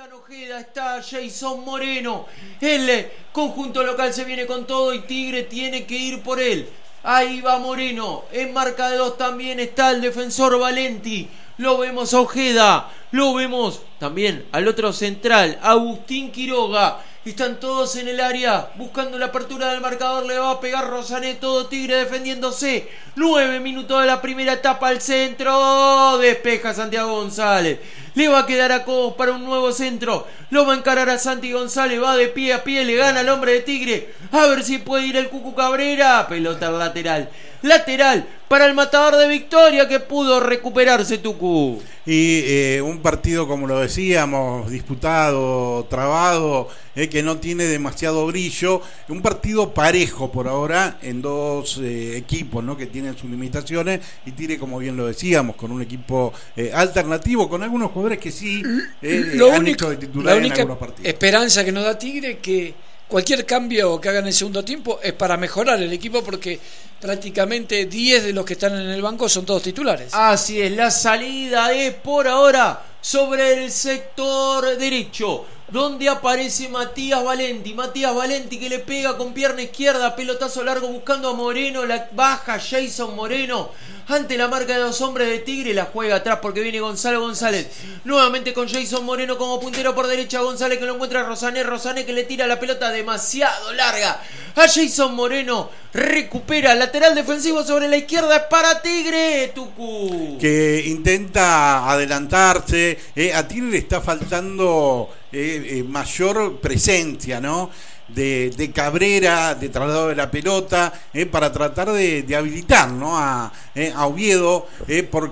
capitán Ojeda, está Jason Moreno. El conjunto local se viene con todo y Tigre tiene que ir por él. Ahí va Moreno. En marca de 2 también está el defensor Valenti. Lo vemos a Ojeda. Lo vemos también al otro central, Agustín Quiroga. Están todos en el área buscando la apertura del marcador. Le va a pegar Rosané, todo Tigre defendiéndose. 9 minutos de la primera etapa al centro. Despeja Santiago González. Le va a quedar a Cobos para un nuevo centro. Lo va a encarar a Santi González. Va de pie a pie. Le gana al hombre de Tigre. A ver si puede ir el Cucu Cabrera. Pelota al lateral. Lateral para el matador de Victoria, que pudo recuperarse Tucu. Y un partido, como lo decíamos, disputado, trabado, que no tiene demasiado brillo. Un partido parejo por ahora en dos equipos, ¿no?, que tienen sus limitaciones. Y Tigre, como bien lo decíamos, con un equipo alternativo, con algunos jugadores que sí han hecho de titular en algunos partidos. Esperanza que nos da Tigre, que cualquier cambio que haga en el segundo tiempo es para mejorar el equipo, porque prácticamente 10 de los que están en el banco son todos titulares. Así es, la salida es por ahora sobre el sector derecho, donde aparece Matías Valenti que le pega con pierna izquierda, pelotazo largo buscando a Moreno, la baja Jason Moreno ante la marca de 2 hombres de Tigre, la juega atrás porque viene Gonzalo González, nuevamente con Jason Moreno como puntero por derecha. González que lo encuentra a Rosané que le tira la pelota demasiado larga a Jason Moreno, recupera lateral defensivo sobre la izquierda, es para Tigre, Tucu, que intenta adelantarse. A Tigre le está faltando mayor presencia, ¿no?, de Cabrera, de traslado de la pelota, para tratar de habilitar, ¿no?, a Oviedo, porque